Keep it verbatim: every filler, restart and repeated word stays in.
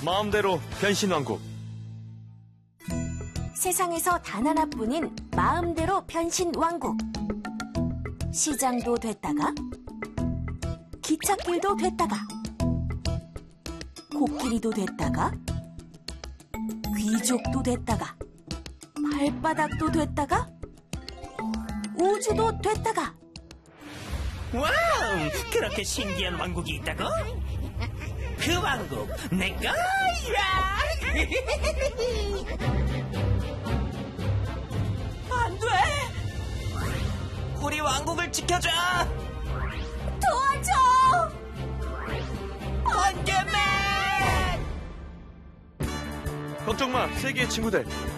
마음대로 변신 왕국. 세상에서 단 하나뿐인 마음대로 변신 왕국. 시장도 됐다가, 기찻길도 됐다가, 코끼리도 됐다가, 귀족도 됐다가, 발바닥도 됐다가, 우주도 됐다가. 와우! 그렇게 신기한 왕국이 있다고? 그 왕국 내 거야! 안 돼! 우리 왕국을 지켜줘! 도와줘! 번개맨! 걱정 마, 세계의 친구들.